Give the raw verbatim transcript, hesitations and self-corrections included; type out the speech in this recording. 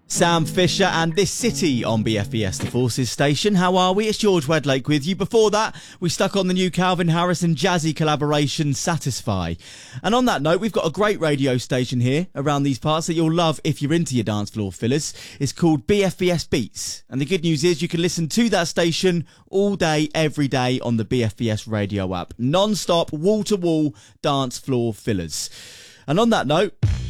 Sam Fisher and This City on B F B S The Forces station. How are we? It's George Wedlake with you. Before that, we stuck on the new Calvin Harris and Jazzy collaboration, Satisfy. And on that note, we've got a great radio station here around these parts that you'll love if you're into your dance floor fillers. It's called B F B S Beats. And the good news is you can listen to that station all day, every day on the B F B S radio app. Non-stop, wall-to-wall dance floor fillers. And on that note...